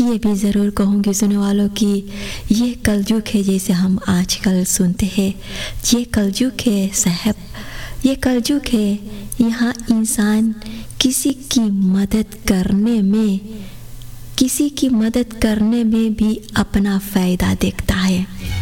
ये भी ज़रूर कहूँगी सुनने वालों कि ये कलयुग है, जैसे हम आजकल सुनते हैं, ये कलयुग है साहब, ये कलयुग है। यहाँ इंसान किसी की मदद करने में भी अपना फ़ायदा देखता है।